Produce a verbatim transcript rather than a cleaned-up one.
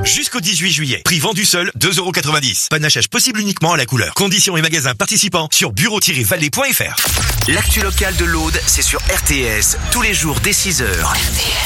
Jusqu'au dix-huit juillet. Prix vendu seul, deux euros quatre-vingt-dix. Panachage possible uniquement à la couleur. Conditions et magasins participants sur bureau tiret vallée point f r. L'actu locale de l'Aude, c'est sur R T S, tous les jours dès six heures.